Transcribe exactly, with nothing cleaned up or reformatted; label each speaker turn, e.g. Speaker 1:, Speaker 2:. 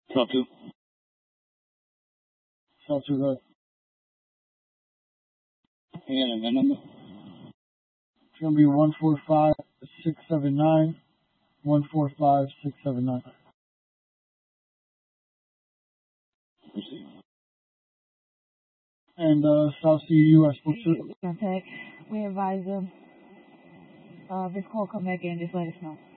Speaker 1: Talk to.
Speaker 2: Talk to that.
Speaker 1: Yeah, that number.
Speaker 2: It's gonna be one four five six seven nine. One four five six seven nine. And uh, South Sea U S
Speaker 3: Contact. We advise them. Uh, if this call come back in, just let us know.